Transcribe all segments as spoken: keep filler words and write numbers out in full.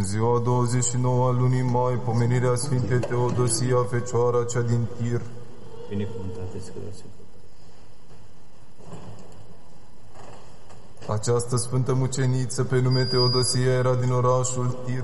ziua douăzeci și nouă a lunii mai, pomenirea Sfintei Teodosia, Fecioara cea din Tir. Binecuvântați că dați. Această sfântă muceniță pe nume Teodosia era din orașul Tir,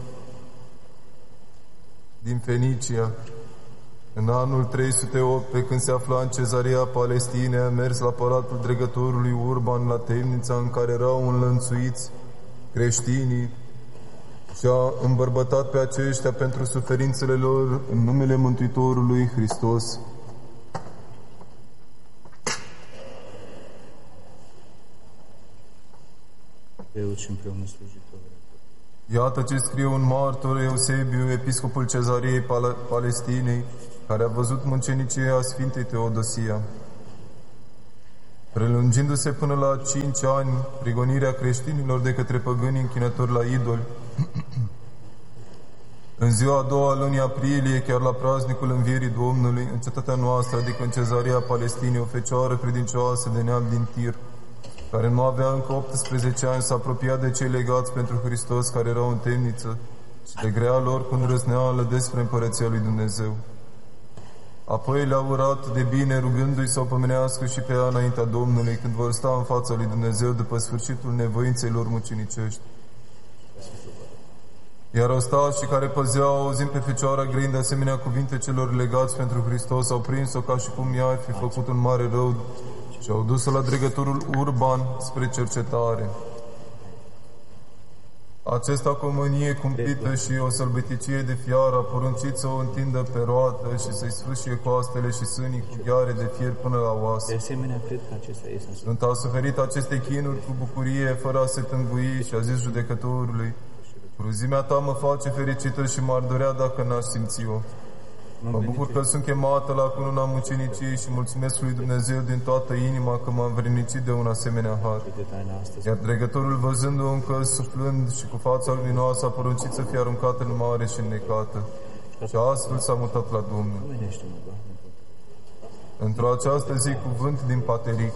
din Fenicia. În anul trei sute opt, pe când se afla în Cezarea Palestinei, a mers la palatul dregătorului Urban, la temnița în care erau înlănțuiți creștinii, și a îmbărbătat pe aceștia pentru suferințele lor în numele Mântuitorului Hristos. Preot și împreună slujitor. Iată ce scrie un martor, Eusebiu, episcopul Cezariei Pal Palestinei, care a văzut mucenicia Sfintei Teodosia. Prelungindu-se până la cinci ani prigonirea creștinilor de către păgâni închinători la idoli, în ziua a doua a lunii aprilie, chiar la praznicul Învierii Domnului, în cetatea noastră, adică în Cezarea Palestinei, o fecioară credincioasă de neam din Tir, care nu avea încă optsprezece ani, s-a apropiat de cei legați pentru Hristos, care erau în temniță, și de grea lor cu îndrăzneală despre Împărăția lui Dumnezeu. Apoi le-a urat de bine, rugându-i să o pomenească și pe ea înaintea Domnului, când vor sta în fața lui Dumnezeu după sfârșitul nevoinței lor mucenicești. Iar ostașii care păzeau, auzind pe Fecioara grăind de asemenea cuvinte celor legați pentru Hristos, au prins-o ca și cum ea ar fi făcut un mare rău și au dus-o la dregătorul Urban spre cercetare. Acesta, cu o mânie cumplită și o sălbăticie de fiară, a poruncit să o întindă pe roată și să-i sfâșie coastele și sânii cu gheare de fier până la oase. De asemenea, cred că acesta este în Sfânta a suferit aceste chinuri cu bucurie, fără a se tângui, și a zis judecătorului: cruzimea ta mă face fericită și m-ar dorea dacă n-aș simți-o. Mă bucur că sunt chemată la cununa muceniciei și mulțumesc lui Dumnezeu din toată inima că m-am vrednicit de un asemenea har. Iar dregătorul, văzându-o încă suflând și cu fața luminoasă, a poruncit să fie aruncată în mare și înnecată. Și astfel s-a mutat la Domnul. Într-o această zi, cuvânt din Pateric.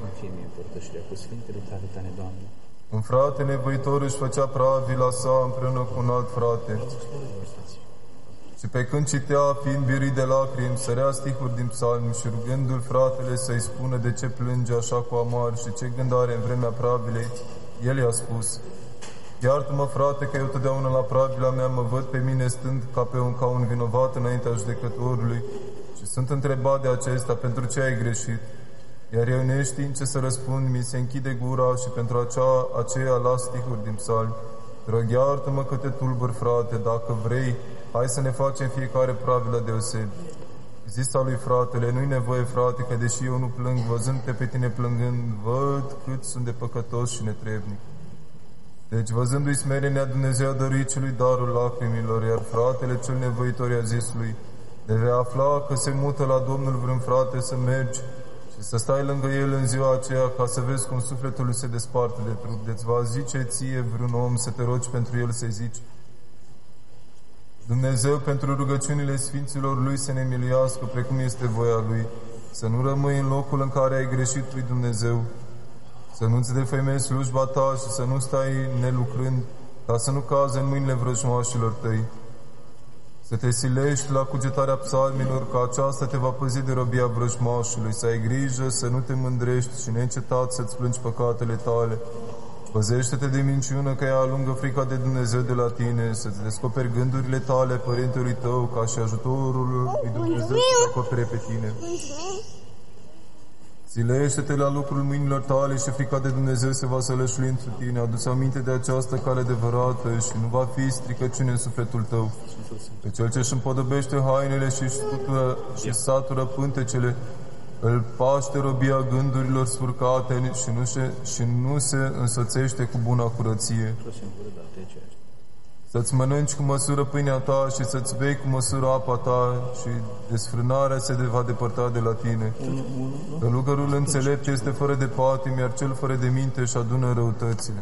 Un frate nevoitor își făcea pravila sa împreună cu un alt frate. Și pe când citea, fiind biruit de lacrimi, sărea stihuri din psalmi și rugându-l fratele să-i spună de ce plânge așa cu amar și ce gând are în vremea pravilei, el i-a spus: iartă-mă, frate, că eu totdeauna la pravila mea mă văd pe mine stând ca pe un, ca un vinovat înaintea judecătorului și sunt întrebat de acesta: pentru ce ai greșit? Iar eu, neștiind ce să răspund, mi se închide gura și pentru acea, aceea las stihuri din psalmi. Te rog, iartă-mă că te tulbur, frate, dacă vrei, hai să ne facem fiecare pravila deosebi. Zisa lui fratele: nu-i nevoie, frate, că deși eu nu plâng, văzând-te pe tine plângând, văd cât sunt de păcătos și netrebnic. Deci, văzându-i smerenia, Dumnezeu a dăruit celui darul lacrimilor, iar fratele cel nevoitor i-a zis lui: de vei afla că se mută la Domnul vreun frate, să mergi și să stai lângă el în ziua aceea, ca să vezi cum sufletul lui se desparte de trup. Deci va zice ție vreun om să te rogi pentru el, să-i zici: Dumnezeu, pentru rugăciunile Sfinților Lui să ne miluiască precum este voia Lui, să nu rămâi în locul în care ai greșit lui Dumnezeu, să nu-ți defăimezi slujba ta și să nu stai nelucrând, ca să nu cazi în mâinile vrăjmașilor tăi. Să te silești la cugetarea psalmilor, că aceasta te va păzi de robia vrăjmașului, să ai grijă să nu te mândrești și neîncetat să-ți plângi păcatele tale. Păzește-te de minciună, că ea alungă frica de Dumnezeu de la tine, să-ți descoperi gândurile tale părintelui tău, ca și ajutorul lui Dumnezeu să te acopere pe tine. Silește-te la lucrul mâinilor tale și frica de Dumnezeu se va sălășui întru tine. Adu-ți aminte de această cale adevărată și nu va fi stricăciune în sufletul tău. Pe cel ce își împodobește hainele și, scutură, și satură pântecele, îl paște robia gândurilor sfurcate și nu, se, și nu se însoțește cu buna curăție. Să-ți mănânci cu măsură pâinea ta și să-ți bei cu măsură apa ta și desfrânarea se va depărta de la tine. Călugărul înțelept este fără de patim, iar cel fără de minte își adună răutățile.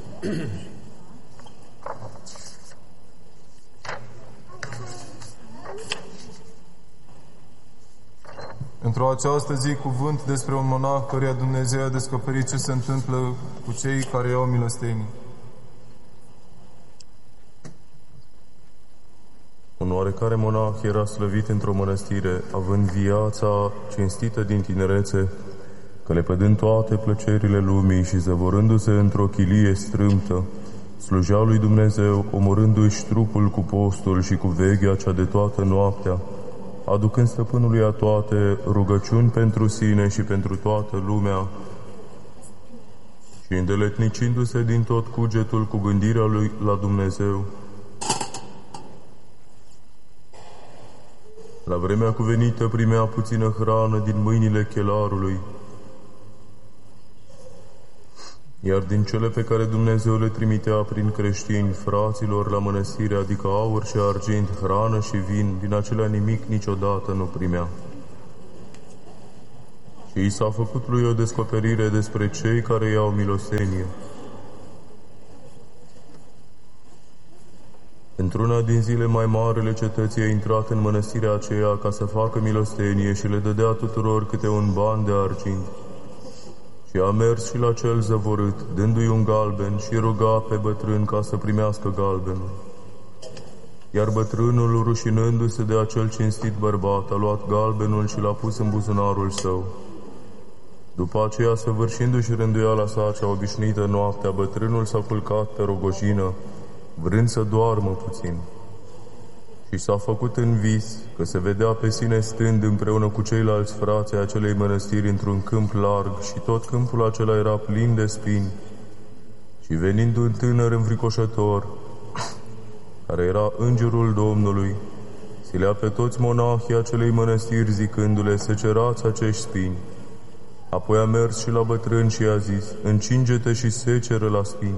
Într-o această zi, cuvânt despre un monah căruia Dumnezeu a descoperit ce se întâmplă cu cei care iau milostenii. oarecare monah era slăvit într-o mănăstire, având viața cinstită din tinerețe, că lepădând toate plăcerile lumii și zăvorându-se într-o chilie strâmtă, slujea lui Dumnezeu, omorându-și trupul cu postul și cu veghea cea de toată noaptea, aducând stăpânului a toate rugăciuni pentru sine și pentru toată lumea, și îndeletnicindu-se din tot cugetul cu gândirea lui la Dumnezeu. La vremea cuvenită primea puțină hrană din mâinile chelarului, iar din cele pe care Dumnezeu le trimitea prin creștini fraților la mănăstire, adică aur și argint, hrană și vin, din acelea nimic niciodată nu primea. Și i s-a făcut lui o descoperire despre cei care iau milostenie. Într-una din zile mai marele cetății a intrat în mănăstirea aceea ca să facă milostenie și le dădea tuturor câte un ban de argint. Și a mers și la cel zăvorât, dându-i un galben, și ruga pe bătrân ca să primească galbenul. Iar bătrânul, rușinându-se de acel cinstit bărbat, a luat galbenul și l-a pus în buzunarul său. După aceea, săvârșindu-și rânduiala sa cea obișnuită noaptea, bătrânul s-a culcat pe rogojină, vrând să doarmă puțin. Și s-a făcut în vis că se vedea pe sine stând împreună cu ceilalți frații acelei mănăstiri într-un câmp larg, și tot câmpul acela era plin de spini. Și venind un tânăr înfricoșător, care era îngerul Domnului, silea pe toți monahii acelei mănăstiri, zicându-le să cerați acești spini. Apoi a mers și la bătrân și i-a zis: încinge-te și seceră la spini.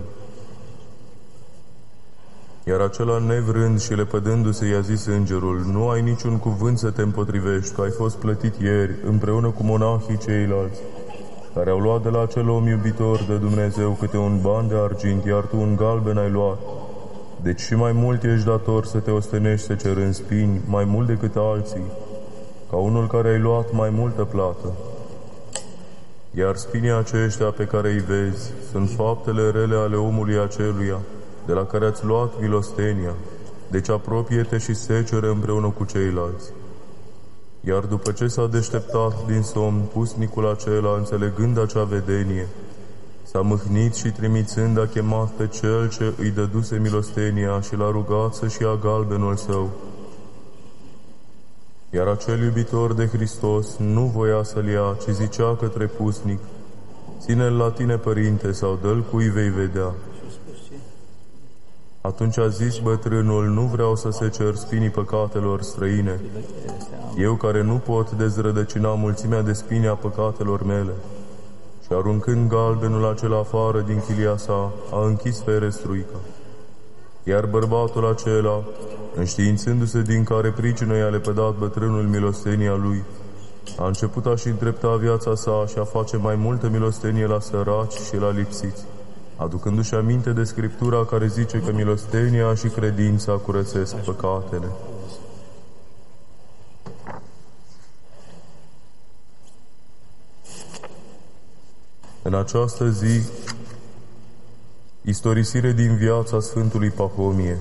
Iar acela, nevrând și lepădându-se, i-a zis îngerul: nu ai niciun cuvânt să te împotrivești, că ai fost plătit ieri, împreună cu monahii ceilalți, care au luat de la acel om iubitor de Dumnezeu câte un ban de argint, iar tu un galben ai luat. Deci și mai mult ești dator să te ostenești să cerând spini, mai mult decât alții, ca unul care ai luat mai multă plată. Iar spinii aceștia pe care îi vezi sunt faptele rele ale omului aceluia, de la care ați luat milostenia, deci apropie-te și seceră împreună cu ceilalți. Iar după ce s-a deșteptat din somn, pusnicul acela, înțelegând acea vedenie, s-a mâhnit și, trimițând, a chemat pe cel ce îi dăduse milostenia și l-a rugat să-și ia galbenul său. Iar acel iubitor de Hristos nu voia să-l ia, ci zicea către pusnic: ține-l la tine, părinte, sau dă-l cui vei vedea. Atunci a zis bătrânul: nu vreau să se cer spinii păcatelor străine, eu care nu pot dezrădăcina mulțimea de spini a păcatelor mele. Și aruncând galbenul acela afară din chilia sa, a închis ferestruica. Iar bărbatul acela, înștiințându-se din care pricină i-a lepădat bătrânul milostenia lui, a început a-și îndrepta viața sa și a face mai multă milostenie la săraci și la lipsiți, aducându-și aminte de Scriptura care zice că milostenia și credința curățesc păcatele. În această zi, istorisire din viața Sfântului Pahomie,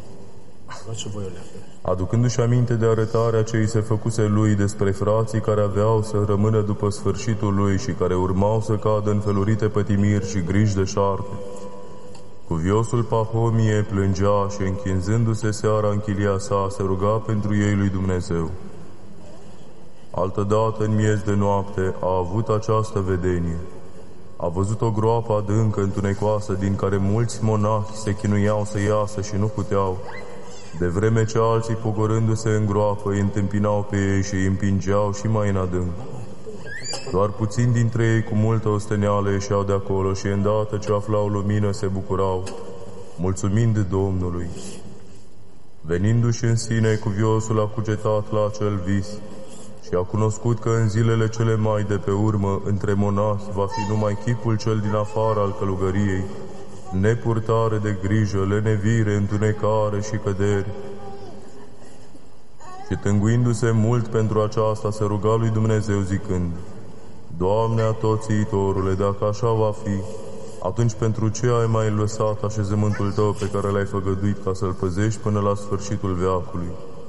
aducându-și aminte de arătarea ce îi se făcuse lui despre frații care aveau să rămână după sfârșitul lui și care urmau să cadă în felurite pătimiri și griji de șarpe. Cuviosul Pahomie plângea și, închinzându-se seara în chilia sa, se ruga pentru ei lui Dumnezeu. Altădată, în miez de noapte, a avut această vedenie. A văzut o groapă adâncă, întunecoasă, din care mulți monahi se chinuiau să iasă și nu puteau, de vreme ce alții, pogorându-se în groapă, îi întâmpinau pe ei și îi împingeau și mai în adânc. Doar puțini dintre ei, cu multă osteneală, ieșeau de acolo și, îndată ce aflau lumină, se bucurau, mulțumind Domnului. Venindu-și în sine, cuviosul a cugetat la acel vis și a cunoscut că în zilele cele mai de pe urmă, între monahi, va fi numai chipul cel din afară al călugăriei, nepurtare de grijă, lenevire, întunecare și căderi. Și tânguindu-se mult pentru aceasta, se ruga lui Dumnezeu zicând: Doamne Atoțiitorule, dacă așa va fi, atunci pentru ce ai mai lăsat așezământul Tău pe care L-ai făgăduit ca să-L păzești până la sfârșitul veacului?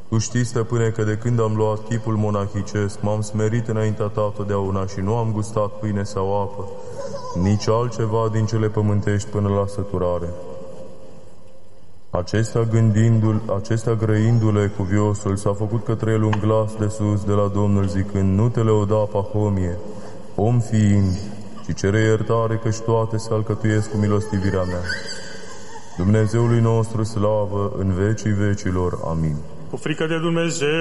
Tu știi, stăpâne, că de când am luat chipul monahicesc, m-am smerit înaintea ta totdeauna și nu am gustat pâine sau apă, nici altceva din cele pământești până la săturare. Acestea gândindu-l, acestea grăindu-le cuviosul, s-a făcut către el un glas de sus de la Domnul zicând, nu te lăuda, Pahomie, om fiind, ci cere iertare, căci toate se alcătuiesc cu milostivirea mea. Dumnezeului nostru slavă în vecii vecilor. Amin. Cu frică de Dumnezeu